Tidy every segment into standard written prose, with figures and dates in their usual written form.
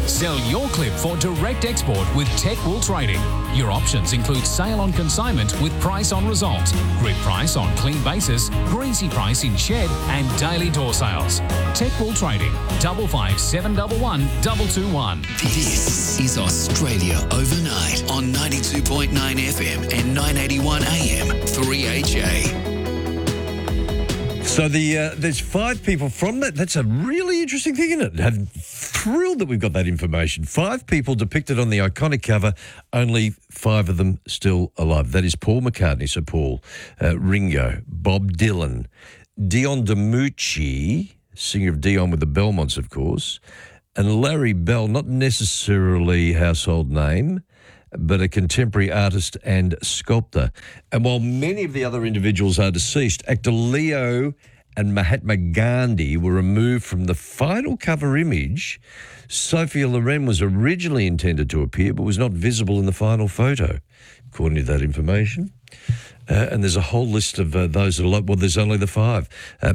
Sell your clip for direct export with Tech Wool Trading. Your options include sale on consignment with price on result, grid price on clean basis, greasy price in shed and daily door sales. Tech Wool Trading, 55 711 221. This is Australia Overnight on 92.9 FM and 981 AM 3HA. So there's 5 people from that. That's a really interesting thing, isn't it? I'm thrilled that we've got that information. 5 people depicted on the iconic cover, only 5 of them still alive. That is Paul McCartney, so Paul, Ringo, Bob Dylan, Dion DiMucci, singer of Dion with the Belmonts, of course, and Larry Bell, not necessarily household name, but a contemporary artist and sculptor. And while many of the other individuals are deceased, actor Leo and Mahatma Gandhi were removed from the final cover image. Sophia Loren was originally intended to appear, but was not visible in the final photo, according to that information. And there's a whole list of those that are like, well, there's only the 5.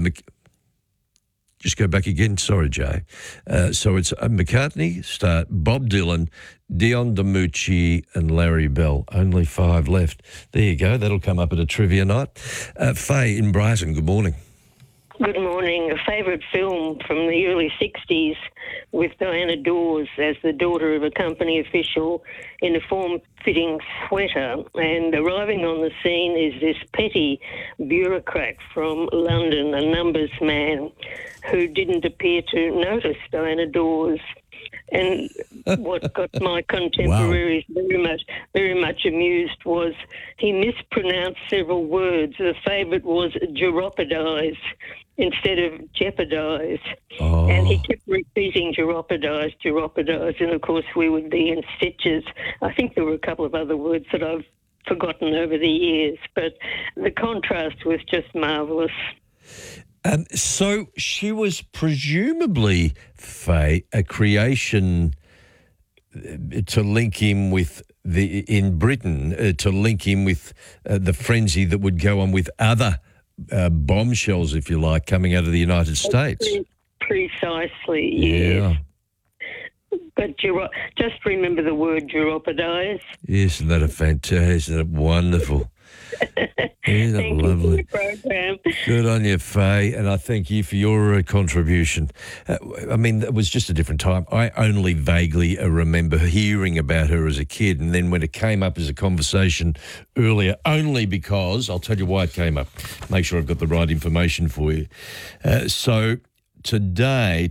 Just go back again. Sorry, Jay. So it's McCartney, Bob Dylan, Dion DiMucci and Larry Bell. Only 5 left. There you go. That'll come up at a trivia night. Faye in Brighton, good morning. Good morning. A favourite film from the early 60s with Diana Dawes as the daughter of a company official in a form-fitting sweater. And arriving on the scene is this petty bureaucrat from London, a numbers man, who didn't appear to notice Diana Dawes. And what got my contemporaries very much amused was he mispronounced several words. The favourite was jeopardise instead of jeopardise. Oh. And he kept repeating jeopardise, and of course we would be in stitches. I think there were a couple of other words that I've forgotten over the years, but the contrast was just marvellous. So she was presumably, Faye, a creation to link him with in Britain, to link him with the frenzy that would go on with other bombshells, if you like, coming out of the United States. Precisely, yeah. Yes. But just remember the word jeopardise. Isn't that a fantastic? Isn't that wonderful? Isn't that lovely? You for the program. Good on you, Faye, and I thank you for your contribution. I mean, it was just a different time. I only vaguely remember hearing about her as a kid, and then when it came up as a conversation earlier, only because, I'll tell you why it came up, make sure I've got the right information for you. So today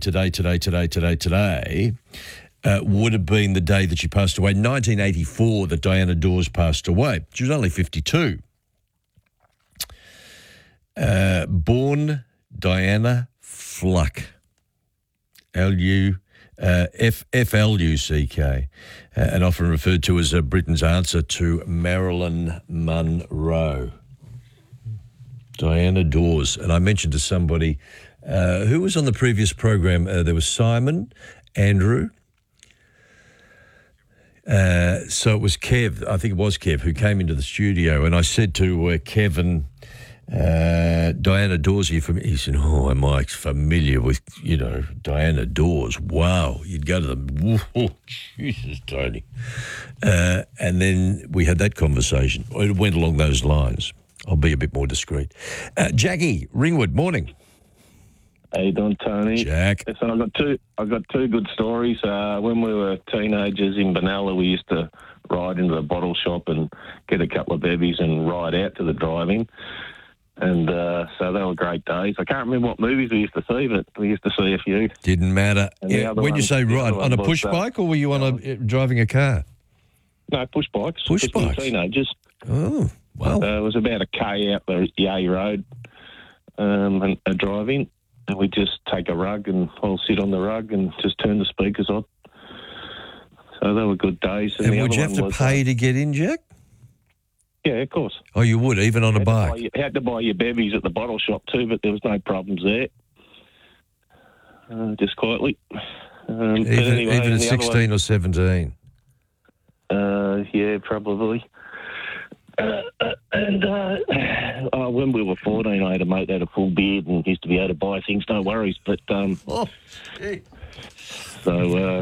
would have been the day that she passed away, 1984, that Diana Dawes passed away. She was only 52. Born Diana Fluck, F-L-U-C-K, and often referred to as Britain's answer to Marilyn Monroe. Diana Dawes. And I mentioned to somebody who was on the previous program, there was Simon, Andrew. So it was Kev, I think it was Kev, who came into the studio, and I said to Kevin, Diana Dawes, he said, oh, am I familiar with, Diana Dawes? Wow, you'd go to them, oh, Jesus, Tony. And then we had that conversation. It went along those lines. I'll be a bit more discreet. Jackie, Ringwood, morning. How you doing, Tony? Jack. So I've got two good stories. When we were teenagers in Benalla, we used to ride into the bottle shop and get a couple of bevies and ride out to the drive-in. And so they were great days. I can't remember what movies we used to see, but we used to see a few. Didn't matter. Yeah. When you say ride, on a push bike, or were you on driving a car? No, push bikes. Push bikes? We were teenagers. Oh, wow. It was about a K out the Yea Road and a drive-in. And we just take a rug and I'll sit on the rug and just turn the speakers on. So they were good days. And would you have to pay to get in, Jack? Yeah, of course. Oh, you would, even on a bike? You had to buy your bevies at the bottle shop too, but there was no problems there. Just quietly. Even at 16 or 17? Yeah, probably. When we were 14, I had a mate that had a full beard and used to be able to buy things, no worries. But oh, gee. So